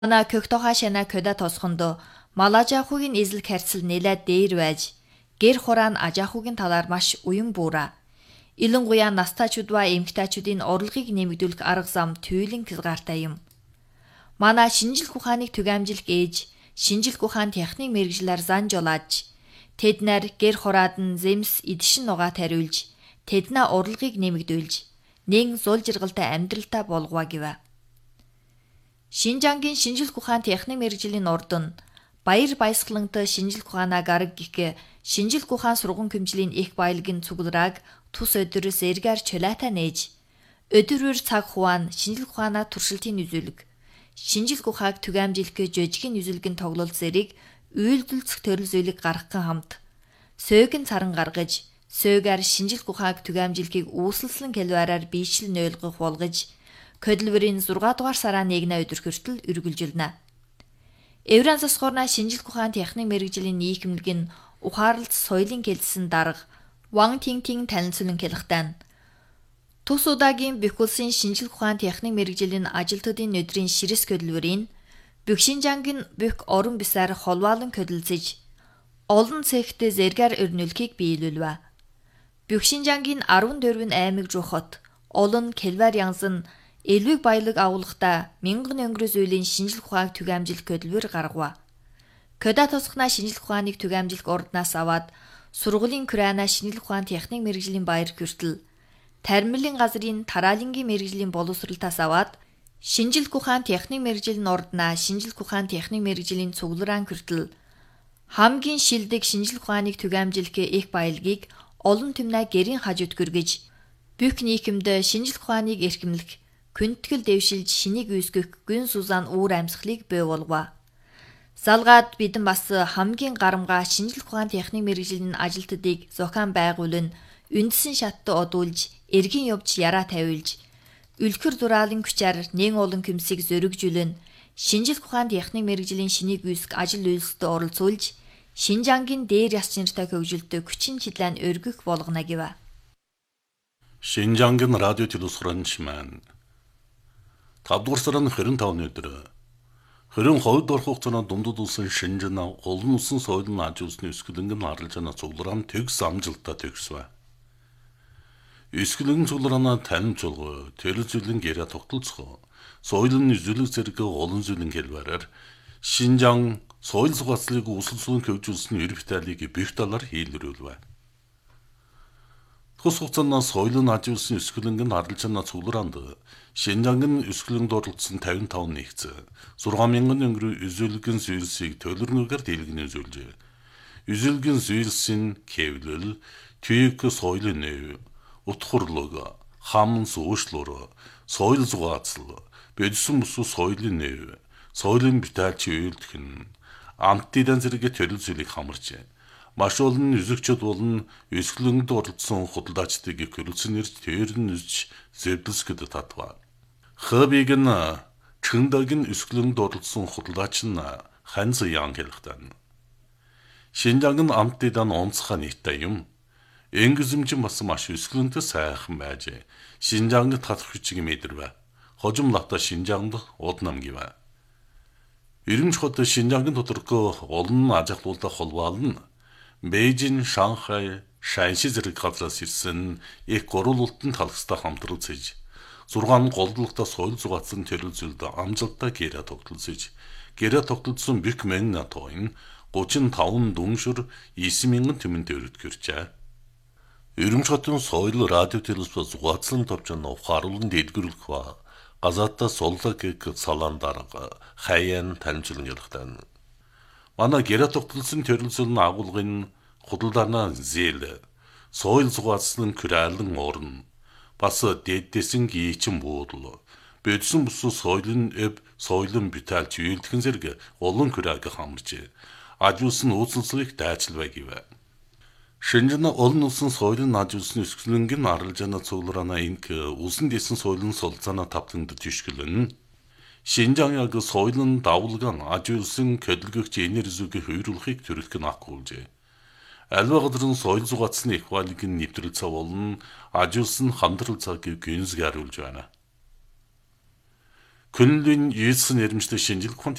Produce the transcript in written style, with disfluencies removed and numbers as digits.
Манай Көктохаа шана көдө тосхондоо Малажахугийн эзэл харьцал нэлээд дээр байж гэр хураан Ажахугийн талаар маш уян буура. Илэнгуяа настайчуудва эмгтайчуудын орлогыг нэмэгдүүлэх арга зам туйлын хязгаартай юм. Манай шинжлэх ухааныг түгээмжлэх ээж шинжлэх ухаан техник мэргэжлэр зан жолааж тэд нар гэр хураад нь зэмс эдшин нугаа тариулж тэдний орлогыг нэмэгдүүлж нэг зул жаргалтай амьдралтай болгоо гэвэ. Шинжангийн шинжлэх ухаан техник мэргэжлийн урд нь баяр баясгалантай шинжлэх ухаанаа гараг гихэ шинжлэх ухаан сургууль хэмжлийн их баялагын цугларааг тус өдрөөс эргээр чулаатай нээж өдөрөөр цаг хуаан шинжлэх ухаанаа туршилтын үзүүлэг шинжлэх ухааг түгээмжлэх жижигэн үзүүлгэн тоглолт зэрэг үйлдэлцэх төрөл зүйлийг гаргахын хамт сөөгн царан гаргаж сөөгөр шинжлэх ухааг түгээмжлэхийг үүсэлсэн хэлбэрээр биечлэн ойлгох болгож Көдөлбөрийн 6 дугаар сараа 1-ний өдөр хүртэл үргэлжилнэ. Евран засгуурна шинжлэх ухаан техник мэргэжлийн нийгэмлэг нь ухаарлт соёлын хэлсэн дарга Ван Тинтин танилцуулан хэлэхдээ тус удаагийн бүх улсын шинжлэх ухаан техник мэргэжлийн ажилтнуудын өдрийн ширэс көдөлбөрийн бүх Шинжангийн бүх орон бисаар холбоолон көдөлцөж олон цэгтээ зэргээр өрнөлхийг биелүүлвэ. Бүх Шинжангийн 14 аймаг жухот олон хэлбэр янзын элвэг баялаг агуулгатай мянган өнгөрөө зүйлийн шинжлэх ухааг түгээмжлэх көдөлбөр гаргав. Көдө тосхна шинжлэх ухааныг түгээмжлэх урднаас аваад сургуулийн Крана шинжлэх ухаан техник мэргэжлийн баяр хүртэл Тармилын газрын тараалангийн мэргэжлийн боловсролтоос аваад шинжлэх ухаан техник мэргэжлийн урднаа шинжлэх ухаан техник мэргэжлийн цуглараан хүртэл хамгийн шилдэг шинжлэх ухааныг түгээмжлэх их баялагийг олон түмнээ гэрийн хажууд гөргөж бүх нийгэмд шинжлэх ухааныг эрхэмлэх күнтгэл дэвшилж шинийг үүсгэх гүн сузаан үүр амьсгалыг бий болгоо. Залгаад бидэн бас хамгийн гарамгаа шинжлэх ухаан техник мэргэжлийн ажилтнуудыг зохион байгуулан үндсэн шаттай одуулж эргэн явж яраа тавиулж үлгэр дураалын хүчээр нэн олон хүмсийг зөрөгжүүлэн шинжлэх ухаан техник мэргэжлийн шинийг үүсгэх ажил үйлсэд оролцуулж Шинжангийн дээр яс чинартай хөгжилтэй хүчин чиглэн өргөх болгоно гэвэ. Шинжангийн радио телевизорын шимэн 5 дугаар сарын 25-ны өдөр 22 дугаар хугацаанд дундад улсын Шинжана олон улсын соёлын аж үйлсний өсгөлөнгөн арилж байгаа цуглараан төгс амжилттай төгсвэ. Өсгөлөнгөн цуглараанаа танимжуулгоо, төрөл зүйлэн гэрээ тогтолцохоо, соёлын үзүүлэг зэрэг олон зүйлэн хэлбэрээр Шинжан соёл зугаацлыг үсэлсүүн хөгжүүлсний эрх тайлыг бүх талаар хийлрүүлвэ. Тус хугацаанд соёлын аж үйлсний өсгөлөнгөн арилж байгаа цуглараанд Шинжангийн өсгөлөнгөнд оролцсон 55 нэгц 6000 өнгөрөө үзүүлэгэн зүйлсийг төлөвлөгөөр дэлгэн үзүүлжээ. Үзүүлэгэн зүйлсийн хэвлэл, түйг соёлын нэв, утхурлаг, хам суушлуур, соёл зугаацл, бодисон бүсгүй соёлын нэв, соёлын бүтээлч үйлдэх нь амттын зэрэг төрөл зүйлийг хамарчээ. Маш олон үзэгчид болон өсгөлөнгөнд оролцсон худалдаачдыг хөрөлсөн нэрж тэрэн үзж зэвдэлсгэд татва. Хабигэн чэндагийн өсгөлөнгөнд оролцсон худалдаач нь Хан Зян хэлэхдээ Шинжангийн амттын онцгой нийттэй юм. Энгизэмжин бас маш өсгөлөнтэй сайхан байж Шинжангийн татах хүчийг мэдэрвэ. Хожимлахта Шинжангд уднам гэвэ. Ирэмч хот Шинжангийн тодорхой олон ажиглуултай холбоолно. Бээжин, Шанхай, Шанши зэрэг газраас ирсэн их гурвуултын талхастай хамтралцж 6 голдлогтой соёл зугаацсан төрөл зүйлд амжилттай гэрээ тогтолцож гэрээ тогтолцсон бүх мэн тойн 35 дүншүр 9000 түмэн төрөлдгөрчээ. Ирэмч хотын соёл радио телевизээр зугаацлан товчон ухааруулан дэлгэрүүлэх ба газаатаа суллаг гэх салаан дарга хаяан танилцуулан ялахтаа. Манай гэрээ тогтолцсон төрөл зүйлийн агуулгын худалдаанаа зээл соёл зугаацлан күрэлэн орн бас дэдсэн гийчин буудал бодисон бүс соёлын эв соёлын бүтээлч үйлдхэн зэрэг олон күрэг хамарчээ. Ажуулс нь ууцалцлыг дайчилвэ гэвэ. Шинжана олон улсын соёлын аж үйлсний өсгөлөнгөн арилж байгаа цуглараана инк улсын дэсэн соёлын солилцооноо тавтангад тишгэлэн Шинжан яг соёлын давлган аж үйлсэн хөдөлгөгч энержиг хөврүүлэхийг төрөлх нь агуулжээ. Альва газрын соёл зугаацсны их баялагын нэвтрэл цав болон аж үйлсэн хамтрал цаг гүнзг хариулж байна. Gönüllüğün üyesi nerimizde Şencil